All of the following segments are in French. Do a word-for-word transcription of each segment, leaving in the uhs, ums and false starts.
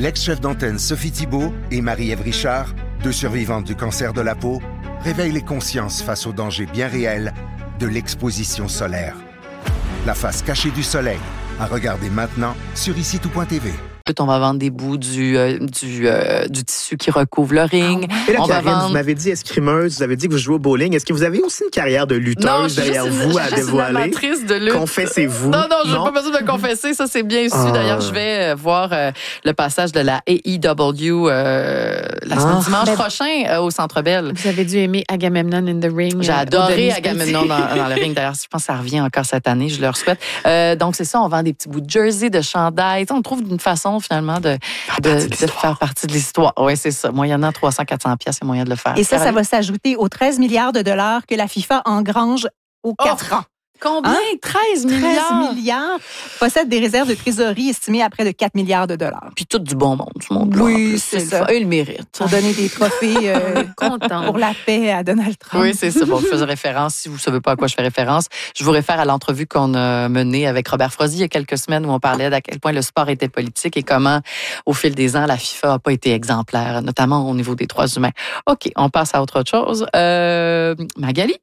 L'ex-chef d'antenne Sophie Thibault et Marie-Ève Richard, deux survivantes du cancer de la peau, réveillent les consciences face aux dangers bien réels de l'exposition solaire. La face cachée du soleil, à regarder maintenant sur ici tout point t v. On va vendre des bouts du, euh, du, euh, du tissu qui recouvre le ring. Ah, et là, on Karine, va vendre... vous m'avez dit escrimeuse, vous avez dit que vous jouez au bowling. Est-ce que vous avez aussi une carrière de lutteuse non, derrière une, vous à dévoiler? De lutte. Confessez-vous. Non, non, je n'ai pas besoin de me confesser. Ça, c'est bien su. Ah. D'ailleurs, je vais euh, voir euh, le passage de la A E W euh, la semaine ah. dimanche ben, prochain euh, au Centre Bell. Vous avez dû aimer Agamemnon in the Ring. J'ai adoré Agamemnon dans, dans le ring. D'ailleurs, je pense que ça revient encore cette année. Je leur souhaite. Euh, donc, c'est ça. On vend des petits bouts de jersey, de chandail. On trouve une façon, finalement, de De, de, de faire partie de l'histoire. Oui, c'est ça. Moyennant trois cents à quatre cents piastres, il y a moyen de le faire. Et ça, ça va s'ajouter aux treize milliards de dollars que la FIFA engrange aux quatre oh, ans. Combien? Hein? treize milliards? treize milliards. Possède des réserves de trésorerie estimées à près de quatre milliards de dollars. Puis tout du bon monde, du monde oui, c'est ça. Et le mérite. Pour donner des trophées euh, pour la paix à Donald Trump. Oui, c'est ça. Bon, je faisais référence. Si vous ne savez pas à quoi je fais référence, je vous réfère à l'entrevue qu'on a menée avec Robert Frozy il y a quelques semaines où on parlait d'à quel point le sport était politique et comment, au fil des ans, la FIFA n'a pas été exemplaire, notamment au niveau des droits humains. OK, on passe à autre chose. Euh, Magali?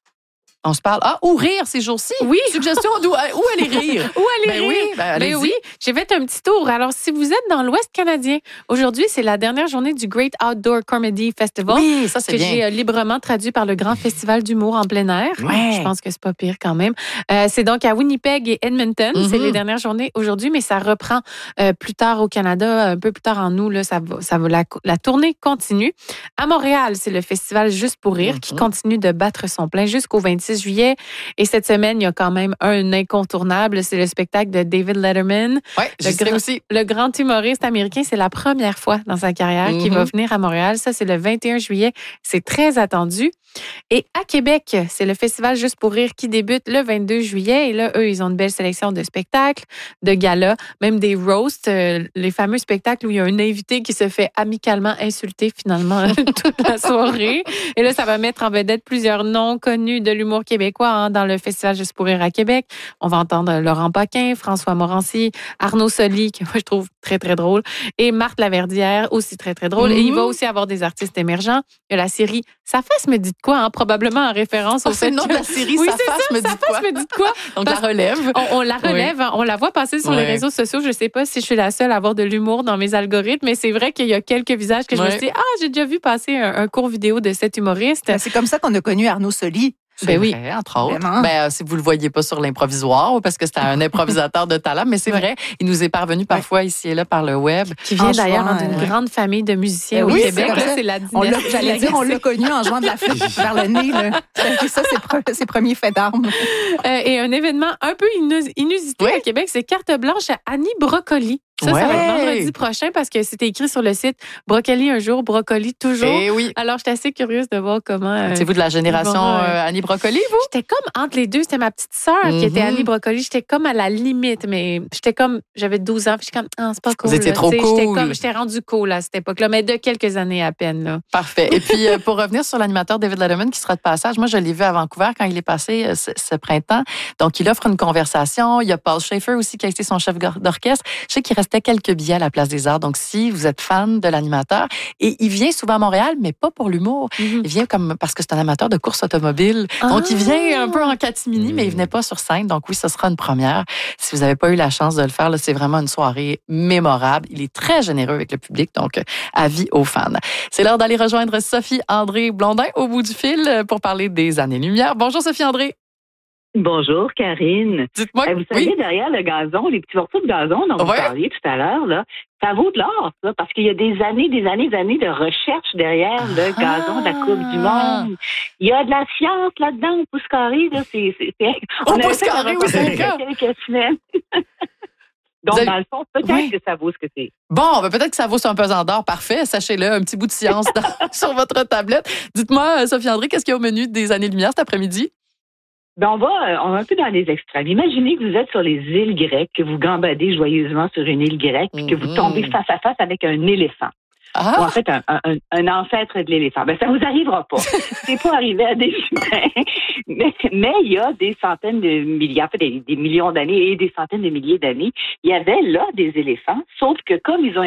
On se parle. Ah, ou rire ces jours-ci. Oui. Suggestion d'où où aller rire. Où aller ben rire. Oui, ben, ben oui. J'ai fait un petit tour. Alors, si vous êtes dans l'Ouest canadien, aujourd'hui, c'est la dernière journée du Great Outdoor Comedy Festival. Oui, ça, c'est que bien. Que j'ai euh, librement traduit par le Grand Festival d'humour en plein air. Ouais. Je pense que c'est pas pire quand même. Euh, c'est donc à Winnipeg et Edmonton. Mm-hmm. C'est les dernières journées aujourd'hui, mais ça reprend euh, plus tard au Canada, un peu plus tard en août. Là, ça va, ça va la, la tournée continue. À Montréal, c'est le festival Juste pour rire mm-hmm. qui continue de battre son plein jusqu'au vingt-six juillet. Et cette semaine, il y a quand même un incontournable, c'est le spectacle de David Letterman. Oui, je sais grand, aussi. Le grand humoriste américain, c'est la première fois dans sa carrière mm-hmm. qu'il va venir à Montréal. Ça, c'est le vingt et un juillet. C'est très attendu. Et à Québec, c'est le festival Juste pour rire qui débute le vingt-deux juillet. Et là, eux, ils ont une belle sélection de spectacles, de galas, même des roasts, euh, les fameux spectacles où il y a un invité qui se fait amicalement insulter finalement toute la soirée. Et là, ça va mettre en vedette plusieurs noms connus de l'humour québécois hein, dans le festival Juste pour rire à Québec. On va entendre Laurent Paquin, François Morancy, Arnaud Soli, que moi, je trouve très, très drôle, et Marthe Laverdière, aussi très, très drôle. Mm-hmm. Et il va aussi avoir des artistes émergents. Il y a la série Sa face me dit de quoi, hein, probablement en référence oh, au fait fait le nom que... de la série oui, Sa face ça, me dit Sa de quoi. face me dit de quoi. Donc, Parce la relève. On, on la relève, oui. On la voit passer sur oui. les réseaux sociaux. Je ne sais pas si je suis la seule à avoir de l'humour dans mes algorithmes, mais c'est vrai qu'il y a quelques visages que je oui. me suis dit, ah, j'ai déjà vu passer un, un court vidéo de cet humoriste. Ben, c'est comme ça qu'on a connu Arnaud Soli. Ben oui, vrai, entre autres. Ben, euh, si vous le voyez pas sur l'improvisoire, parce que c'était un improvisateur de talent, mais c'est ouais. vrai, il nous est parvenu parfois ouais. ici et là par le web. Qui vient d'ailleurs d'une ouais. grande famille de musiciens oui, au Québec. C'est, là, c'est la on l'a, J'allais dire, on l'a connu en jouant de la flûte vers le nez. Là. Ça, c'est pre- ses premiers faits d'armes. Euh, et un événement un peu inusité oui. à Québec, c'est carte blanche à Annie Brocoli. Ça, ouais. ça va être vendredi prochain parce que c'était écrit sur le site Brocoli un jour, Brocoli toujours. Et oui. Alors, j'étais assez curieuse de voir comment... Euh, C'est vous de la génération vont, euh, Annie Brocoli, vous? J'étais comme entre les deux. C'était ma petite sœur mm-hmm. qui était Annie Brocoli. J'étais comme à la limite, mais j'étais comme... J'avais douze ans, puis j'étais comme, ah, c'est pas cool. Vous étiez là, trop cool. J'étais, comme, j'étais rendue cool à cette époque-là, mais de quelques années à peine. Là. Parfait. Et puis, pour revenir sur l'animateur David Letterman qui sera de passage, moi, je l'ai vu à Vancouver quand il est passé euh, ce, ce printemps. Donc, il offre une conversation. Il y a Paul Schaefer aussi qui a été son chef d'orchestre. Je sais qu'il restait quelques billets à la Place des Arts. Donc, si vous êtes fan de l'animateur, et il vient souvent à Montréal, mais pas pour l'humour. Mm-hmm. Il vient comme parce que c'est un amateur de course automobile. Ah. Donc, il vient un peu en catimini, mais il venait pas sur scène. Donc, oui, ce sera une première. Si vous n'avez pas eu la chance de le faire, là, c'est vraiment une soirée mémorable. Il est très généreux avec le public, donc avis aux fans. C'est l'heure d'aller rejoindre Sophie-André Blondin au bout du fil pour parler des années-lumière. Bonjour, Sophie-André. Bonjour, Karine. Dites-moi. Euh, vous savez, oui. derrière le gazon, les petits morceaux de gazon dont ouais. vous parliez tout à l'heure, là, ça vaut de l'or, ça, parce qu'il y a des années, des années, des années de recherche derrière le ah. gazon de la Coupe du Monde. Il y a de la science là-dedans, au pouce carré, là, c'est... c'est, c'est... Au pouce carré, oui, c'est il y a quelques semaines. Donc, avez... dans le fond, peut-être oui. que ça vaut ce que c'est. Bon, ben peut-être que ça vaut sur un pesant d'or. Parfait, sachez-le, un petit bout de science dans, sur votre tablette. Dites-moi, Sophie-André, qu'est-ce qu'il y a au menu des années-lumière cet après-midi? Ben on va, on va un peu dans les extrêmes. Imaginez que vous êtes sur les îles grecques, que vous gambadez joyeusement sur une île grecque, puis que vous tombez face à face avec un éléphant. Ah. Ou en fait, un, un, un ancêtre de l'éléphant. Ben, ça vous arrivera pas. C'est pas arrivé à des humains. Mais, mais il y a des centaines de milliers, en fait, des, des millions d'années et des centaines de milliers d'années, il y avait là des éléphants, sauf que comme ils ont